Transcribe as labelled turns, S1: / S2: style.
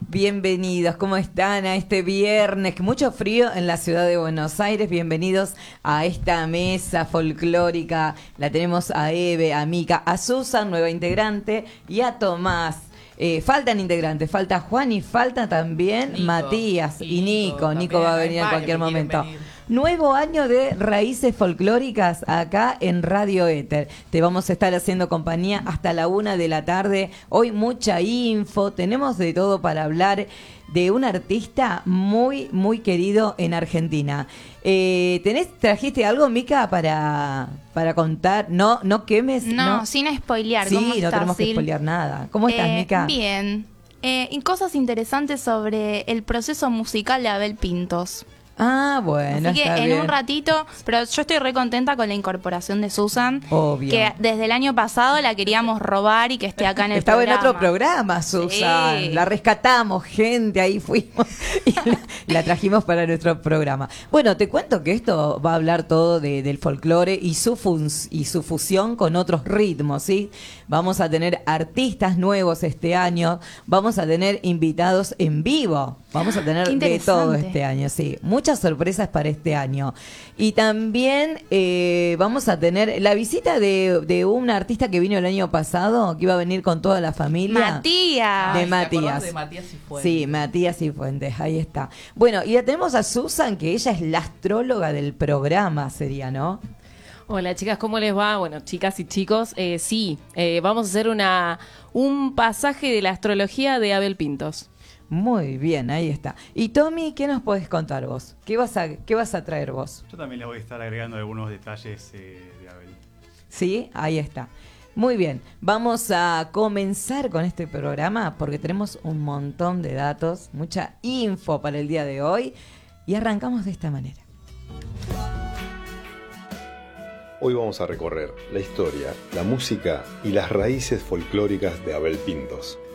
S1: Bienvenidos, ¿cómo están a este viernes? Mucho frío en la ciudad de Buenos Aires. Bienvenidos a esta mesa folclórica. La tenemos a Eve, a Mica, a Susan, nueva integrante, y a Tomás. Faltan integrantes, falta Juan y falta también Nico, Matías y Nico. Nico va a venir en cualquier momento. Nuevo año de Raíces Folclóricas acá en Radio Éter. Te vamos a estar haciendo compañía hasta la 1 de la tarde. Hoy mucha info, tenemos de todo para hablar de un artista muy, muy querido en Argentina. ¿Trajiste algo, Mica, para contar? No quemes.
S2: No, sin spoilear.
S1: Sí,
S2: ¿Cómo
S1: no
S2: estás,
S1: tenemos que spoilear nada. ¿Cómo estás, Mica?
S2: Bien. Y cosas interesantes sobre el proceso musical de Abel Pintos.
S1: Ah, bueno,
S2: así que
S1: está
S2: en
S1: bien.
S2: un ratito, pero yo estoy re contenta con la incorporación de Susan.
S1: Obvio.
S2: Que desde el año pasado la queríamos robar y que esté acá en el
S1: Estaba
S2: programa.
S1: en otro programa, Susan.
S2: Sí.
S1: La rescatamos, gente, ahí fuimos y la trajimos para nuestro programa. Bueno, te cuento que esto va a hablar todo del folclore y su fusión con otros ritmos, ¿sí? Vamos a tener artistas nuevos este año, vamos a tener invitados en vivo, vamos a tener de todo este año, sí. Muchas sorpresas para este año. Y también vamos a tener la visita de un artista que vino el año pasado, que iba a venir con toda la familia.
S2: Matías.
S1: De Matías.
S3: De Matías Cifuentes.
S1: Sí, Matías Cifuentes, ahí está. Bueno, y ya tenemos a Susan, que ella es la astróloga del programa, sería, ¿no?
S4: Hola chicas, ¿cómo les va? Bueno, chicas y chicos, vamos a hacer un pasaje de la astrología de Abel Pintos.
S1: Muy bien, ahí está. Y Tommy, ¿qué nos podés contar vos? ¿Qué vas a traer vos?
S5: Yo también les voy a estar agregando algunos detalles de Abel.
S1: Sí, ahí está. Muy bien, vamos a comenzar con este programa porque tenemos un montón de datos, mucha info para el día de hoy y arrancamos de esta manera.
S6: Hoy vamos a recorrer la historia, la música y las raíces folclóricas de Abel Pintos.